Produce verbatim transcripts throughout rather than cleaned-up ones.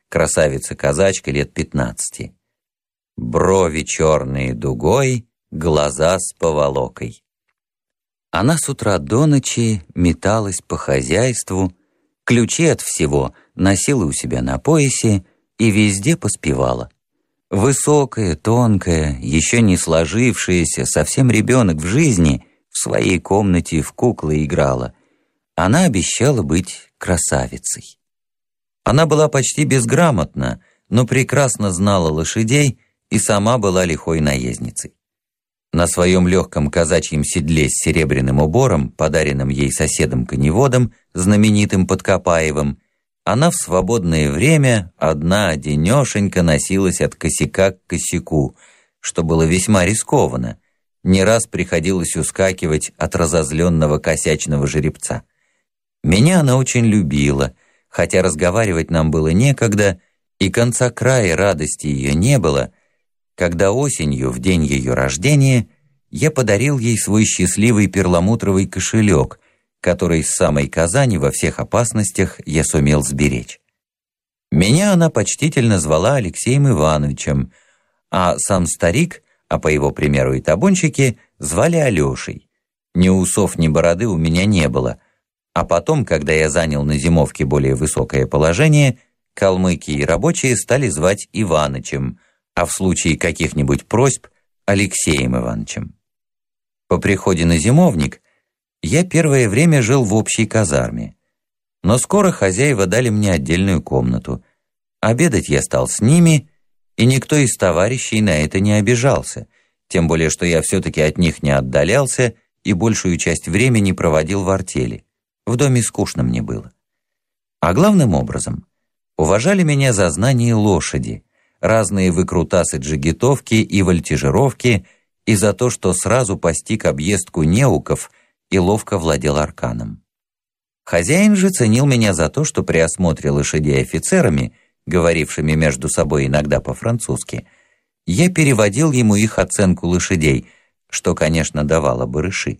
красавица-казачка лет пятнадцати. Брови черные дугой, глаза с поволокой. Она с утра до ночи металась по хозяйству, ключи от всего носила у себя на поясе и везде поспевала. Высокая, тонкая, еще не сложившаяся, совсем ребенок в жизни, в своей комнате в куклы играла. Она обещала быть красавицей. Она была почти безграмотна, но прекрасно знала лошадей и сама была лихой наездницей. На своем легком казачьем седле с серебряным убором, подаренным ей соседом-коневодом, знаменитым Подкопаевым, она в свободное время одна-одинешенька носилась от косяка к косяку, что было весьма рискованно. Не раз приходилось ускакивать от разозленного косячного жеребца. Меня она очень любила, хотя разговаривать нам было некогда, и конца края радости ее не было, когда осенью, в день ее рождения, я подарил ей свой счастливый перламутровый кошелек, который с самой Казани во всех опасностях я сумел сберечь. Меня она почтительно звала Алексеем Ивановичем, а сам старик, а по его примеру и табунщики, звали Алешей. Ни усов, ни бороды у меня не было, а потом, когда я занял на зимовке более высокое положение, калмыки и рабочие стали звать Иванычем, а в случае каких-нибудь просьб Алексеем Ивановичем. По приходе на зимовник я первое время жил в общей казарме, но скоро хозяева дали мне отдельную комнату. Обедать я стал с ними, и никто из товарищей на это не обижался, тем более что я все-таки от них не отдалялся и большую часть времени проводил в артели. В доме скучно мне было. А главным образом уважали меня за знание лошади, разные выкрутасы-джигитовки и вольтижировки, и за то, что сразу постиг объездку неуков и ловко владел арканом. Хозяин же ценил меня за то, что при осмотре лошадей офицерами, говорившими между собой иногда по-французски, я переводил ему их оценку лошадей, что, конечно, давало барыши.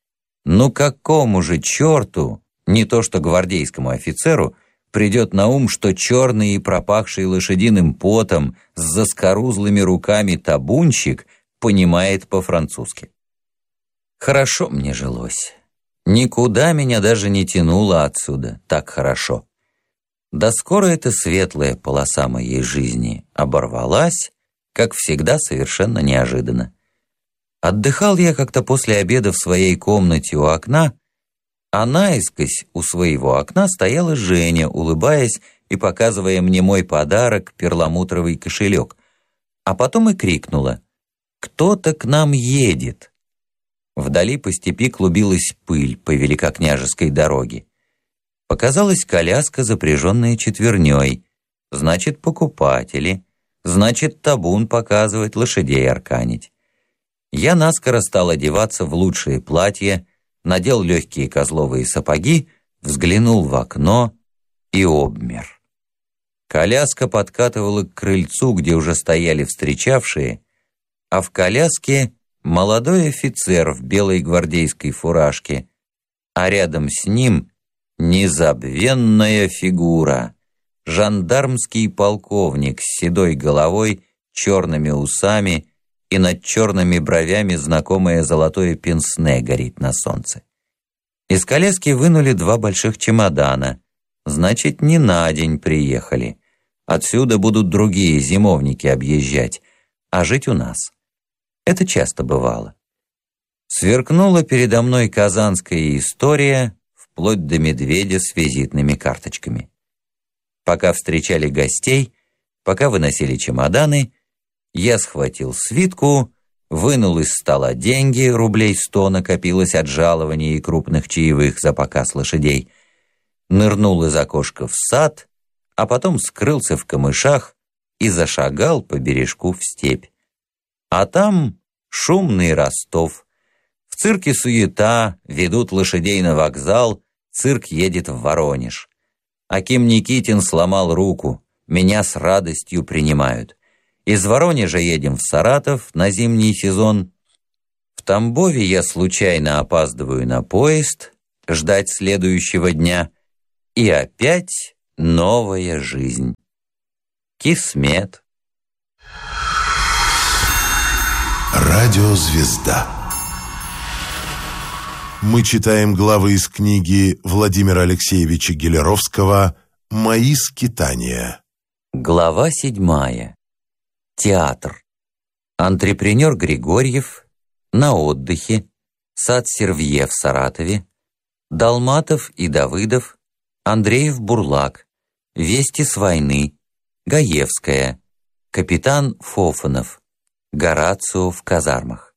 Ну какому же черту, не то что гвардейскому офицеру, придет на ум, что черный и пропахший лошадиным потом с заскорузлыми руками табунщик понимает по-французски. Хорошо мне жилось. Никуда меня даже не тянуло отсюда, так хорошо. Да скоро эта светлая полоса моей жизни оборвалась, как всегда, совершенно неожиданно. Отдыхал я как-то после обеда в своей комнате у окна, а наискось у своего окна стояла Женя, улыбаясь и показывая мне мой подарок, перламутровый кошелек, а потом и крикнула: «Кто-то к нам едет!» Вдали по степи клубилась пыль по великокняжеской дороге. Показалась коляска, запряженная четверней. Значит, покупатели. Значит, табун показывать, лошадей арканить. Я наскоро стал одеваться в лучшие платья, надел легкие козловые сапоги, взглянул в окно и обмер. Коляска подкатывала к крыльцу, где уже стояли встречавшие, а в коляске молодой офицер в белой гвардейской фуражке, а рядом с ним незабвенная фигура, жандармский полковник с седой головой, черными усами и над черными бровями знакомое золотое пенсне горит на солнце. Из коляски вынули два больших чемодана, значит, не на день приехали. Отсюда будут другие зимовники объезжать, а жить у нас. Это часто бывало. Сверкнула передо мной казанская история, вплоть до медведя с визитными карточками. Пока встречали гостей, пока выносили чемоданы, я схватил свитку, вынул из стола деньги, рублей сто накопилось от жалований и крупных чаевых за показ лошадей, нырнул из окошка в сад, а потом скрылся в камышах и зашагал по бережку в степь. А там шумный Ростов. В цирке суета, ведут лошадей на вокзал, цирк едет в Воронеж. Аким Никитин сломал руку, меня с радостью принимают. Из Воронежа едем в Саратов на зимний сезон. В Тамбове я случайно опаздываю на поезд, ждать следующего дня. И опять новая жизнь. Кисмет. Радиозвезда. Мы читаем главы из книги Владимира Алексеевича Гелеровского «Мои скитания». Глава седьмая. Театр. Антрепренер Григорьев. На отдыхе. Сад Сервье в Саратове. Долматов и Давыдов. Андреев-Бурлак. Вести с войны. Гаевская. Капитан Фофанов. Горацио в казармах.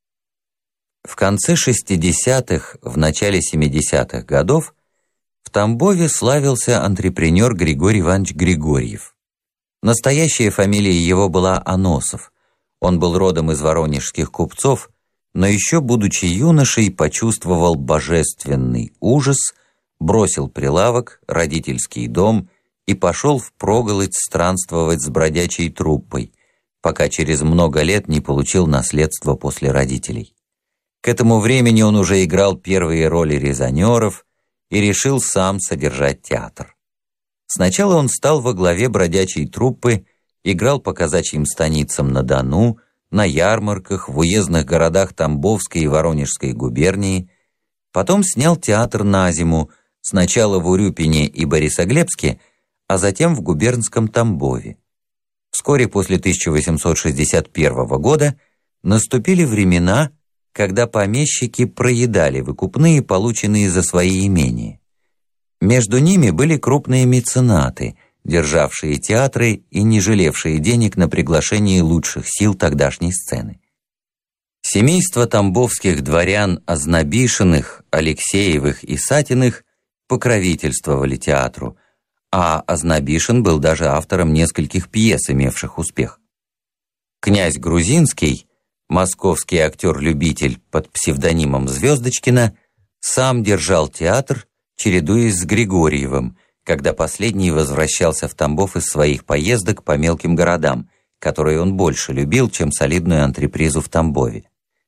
В конце шестидесятых, в начале семидесятых годов в Тамбове славился антрепренер Григорий Иванович Григорьев. Настоящая фамилия его была Аносов. Он был родом из воронежских купцов, но еще, будучи юношей, почувствовал божественный ужас, бросил прилавок, родительский дом и пошел впроголодь странствовать с бродячей труппой, пока через много лет не получил наследство после родителей. К этому времени он уже играл первые роли резонеров и решил сам содержать театр. Сначала он стал во главе бродячей труппы, играл по казачьим станицам на Дону, на ярмарках, в уездных городах Тамбовской и Воронежской губернии. Потом снял театр на зиму, сначала в Урюпине и Борисоглебске, а затем в губернском Тамбове. Вскоре после тысяча восемьсот шестьдесят первого года наступили времена, когда помещики проедали выкупные, полученные за свои имения. Между ними были крупные меценаты, державшие театры и не жалевшие денег на приглашение лучших сил тогдашней сцены. Семейство тамбовских дворян Ознобишиных, Алексеевых и Сатиных покровительствовали театру, а Ознобишин был даже автором нескольких пьес, имевших успех. Князь Грузинский, московский актер-любитель под псевдонимом Звездочкина, сам держал театр, чередуясь с Григорьевым, когда последний возвращался в Тамбов из своих поездок по мелким городам, которые он больше любил, чем солидную антрепризу в Тамбове.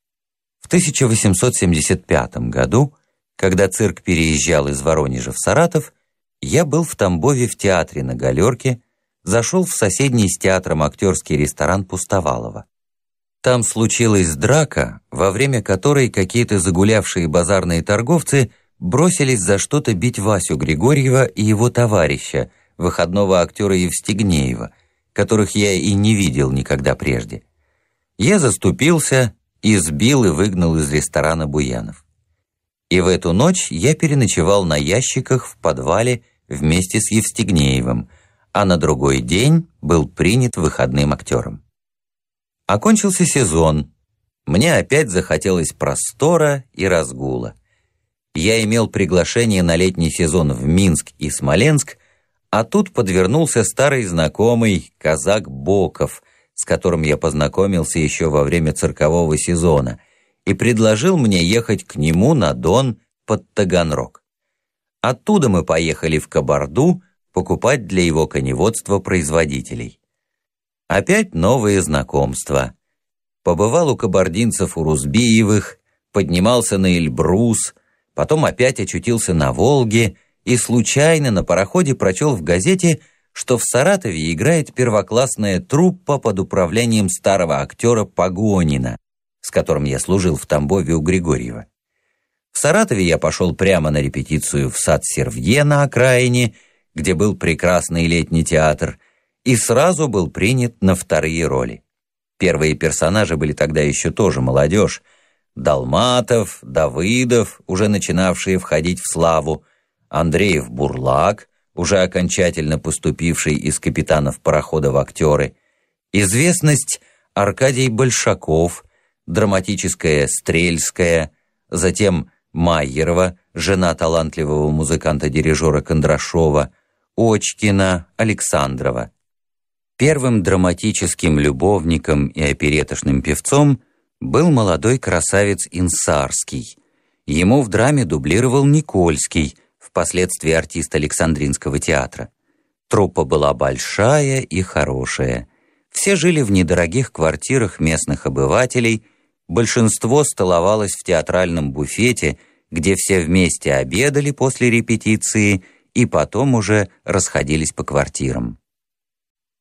В тысяча восемьсот семьдесят пятом году, когда цирк переезжал из Воронежа в Саратов, я был в Тамбове в театре на Галерке, зашел в соседний с театром актерский ресторан Пустовалова. Там случилась драка, во время которой какие-то загулявшие базарные торговцы бросились за что-то бить Васю Григорьева и его товарища, выходного актера Евстигнеева, которых я и не видел никогда прежде. Я заступился, избил и выгнал из ресторана буянов. И в эту ночь я переночевал на ящиках в подвале вместе с Евстигнеевым, а на другой день был принят выходным актером. Окончился сезон. Мне опять захотелось простора и разгула. Я имел приглашение на летний сезон в Минск и Смоленск, а тут подвернулся старый знакомый казак Боков, с которым я познакомился еще во время циркового сезона, и предложил мне ехать к нему на Дон под Таганрог. Оттуда мы поехали в Кабарду покупать для его коневодства производителей. Опять новые знакомства. Побывал у кабардинцев Урузбиевых, поднимался на Эльбрус, потом опять очутился на Волге и случайно на пароходе прочел в газете, что в Саратове играет первоклассная труппа под управлением старого актера Погонина, с которым я служил в Тамбове у Григорьева. В Саратове я пошел прямо на репетицию в сад Сервье на окраине, где был прекрасный летний театр, и сразу был принят на вторые роли. Первые персонажи были тогда еще тоже молодежь: Долматов, Давыдов, уже начинавшие входить в славу, Андреев-Бурлак, уже окончательно поступивший из капитанов парохода в актеры, известность Аркадий Большаков, драматическая Стрельская, затем Майерова, жена талантливого музыканта-дирижера Кондрашова, Очкина, Александрова. Первым драматическим любовником и опереточным певцом был молодой красавец Инсарский. Ему в драме дублировал Никольский, впоследствии артист Александринского театра. Труппа была большая и хорошая. Все жили в недорогих квартирах местных обывателей, большинство столовалось в театральном буфете, где все вместе обедали после репетиции и потом уже расходились по квартирам.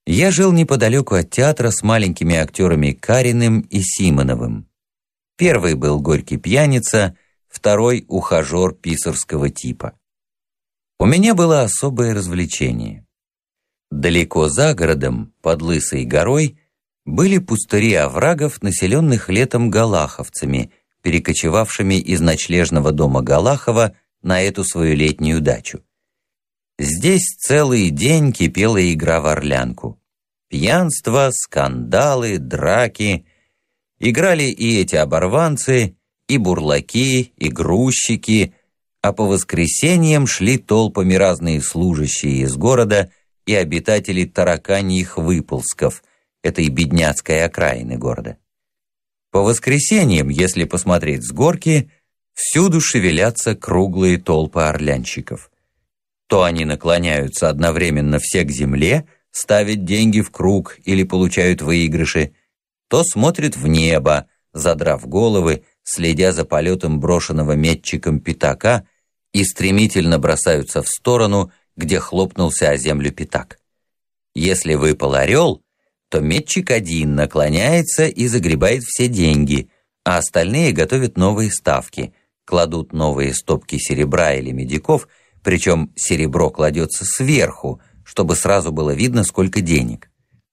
Я жил неподалеку от театра с маленькими актерами Кариным и Симоновым. Первый был горький пьяница, второй — ухажер писарского типа. У меня было особое развлечение. Далеко за городом, под Лысой горой, были пустыри оврагов, населенных летом галаховцами, перекочевавшими из ночлежного дома Галахова на эту свою летнюю дачу. Здесь целый день кипела игра в орлянку. Пьянство, скандалы, драки. Играли и эти оборванцы, и бурлаки, и грузчики, а по воскресеньям шли толпами разные служащие из города и обитатели тараканьих выползков, этой бедняцкой окраины города. По воскресеньям, если посмотреть с горки, всюду шевелятся круглые толпы орлянщиков. То они наклоняются одновременно все к земле, ставят деньги в круг или получают выигрыши, то смотрят в небо, задрав головы, следя за полетом брошенного метчиком пятака, и стремительно бросаются в сторону, где хлопнулся о землю пятак. Если выпал орел, то метчик один наклоняется и загребает все деньги, а остальные готовят новые ставки, кладут новые стопки серебра или медиков, причем серебро кладется сверху, чтобы сразу было видно, сколько денег.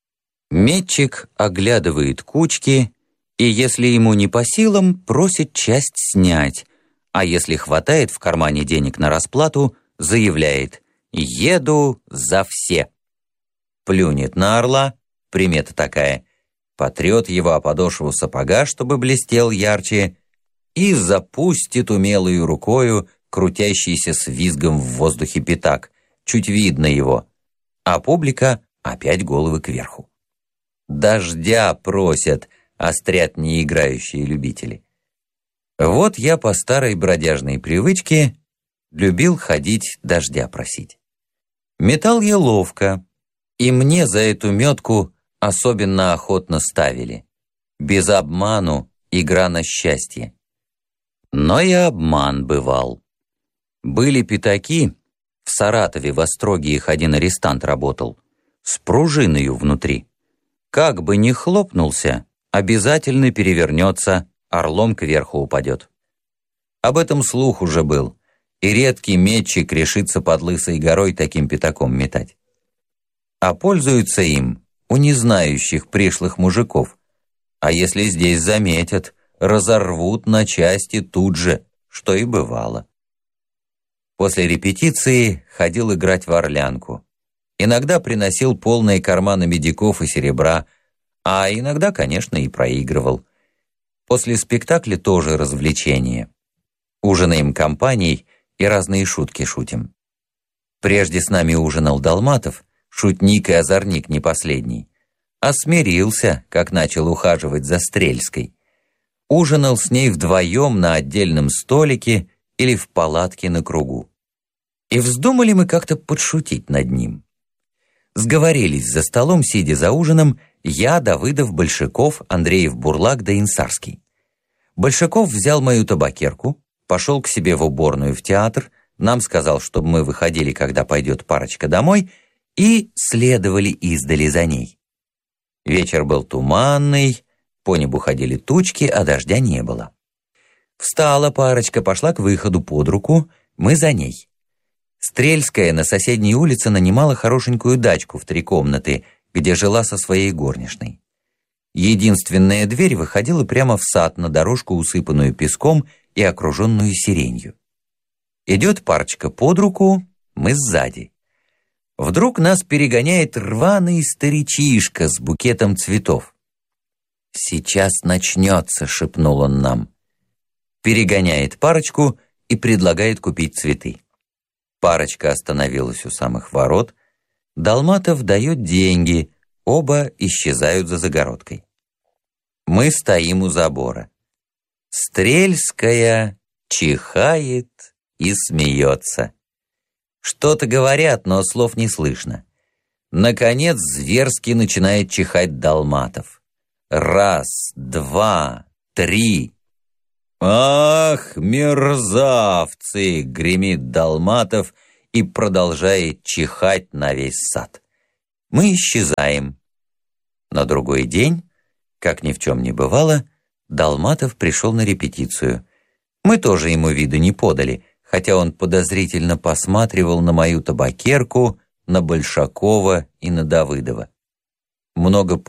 Метчик оглядывает кучки, и если ему не по силам, просит часть снять, а если хватает в кармане денег на расплату, заявляет: «Еду за все». Плюнет на орла, примета такая, потрет его о подошву сапога, чтобы блестел ярче, и запустит умелою рукою крутящийся с визгом в воздухе пятак, чуть видно его, а публика опять головы кверху. Дождя просят, острят неиграющие любители. Вот я по старой бродяжной привычке любил ходить дождя просить. Метал я ловко, и мне за эту метку особенно охотно ставили. Без обману игра на счастье. Но и обман бывал. Были пятаки, в Саратове в Остроге их один арестант работал, с пружиною внутри. Как бы ни хлопнулся, обязательно перевернется, орлом кверху упадет. Об этом слух уже был, и редкий метчик решится под Лысой горой таким пятаком метать. А пользуются им у незнающих пришлых мужиков, а если здесь заметят, разорвут на части тут же, что и бывало. После репетиции ходил играть в орлянку. Иногда приносил полные карманы медиков и серебра, а иногда, конечно, и проигрывал. После спектакля тоже развлечение. Ужинаем компанией и разные шутки шутим. Прежде с нами ужинал Долматов, шутник и озорник не последний. А смирился, как начал ухаживать за Стрельской. Ужинал с ней вдвоем на отдельном столике или в палатке на кругу. И вздумали мы как-то подшутить над ним. Сговорились за столом, сидя за ужином, я, Давыдов, Большаков, Андреев, Бурлак да Инсарский. Большаков взял мою табакерку, пошел к себе в уборную в театр, нам сказал, чтобы мы выходили, когда пойдет парочка домой, и следовали издали за ней. Вечер был туманный, по небу ходили тучки, а дождя не было. Встала парочка, пошла к выходу под руку, мы за ней. Стрельская на соседней улице нанимала хорошенькую дачку в три комнаты, где жила со своей горничной. Единственная дверь выходила прямо в сад на дорожку, усыпанную песком и окруженную сиренью. Идет парочка под руку, мы сзади. Вдруг нас перегоняет рваный старичишка с букетом цветов. «Сейчас начнется», — шепнул он нам. Перегоняет парочку и предлагает купить цветы. Парочка остановилась у самых ворот. Долматов дает деньги, оба исчезают за загородкой. Мы стоим у забора. Стрельская чихает и смеется. Что-то говорят, но слов не слышно. Наконец зверски начинает чихать Долматов. Раз, два, три. «Ах, мерзавцы!» — гремит Долматов и продолжает чихать на весь сад. Мы исчезаем. На другой день, как ни в чем не бывало, Долматов пришел на репетицию. Мы тоже ему виду не подали, хотя он подозрительно посматривал на мою табакерку, на Большакова и на Давыдова. Много